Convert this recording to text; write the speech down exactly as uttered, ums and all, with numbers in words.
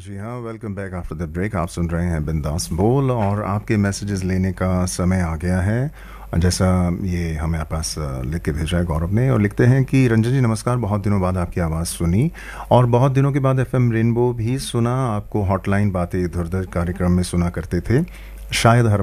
जी हाँ, welcome back after the break. आप सुन रहे हैं बिंदास बोल और आपके मैसेजेस लेने का समय आ गया है। जैसा ये हमारे पास अ, लिख के भेजा है गौरव ने, और लिखते हैं कि रंजन जी नमस्कार, बहुत दिनों बाद आपकी आवाज़ सुनी और बहुत दिनों के बाद एफएम रेनबो भी सुना। आपको हॉटलाइन बातें इधर उधर कार्यक्रम में सुना करते थे, शायद हर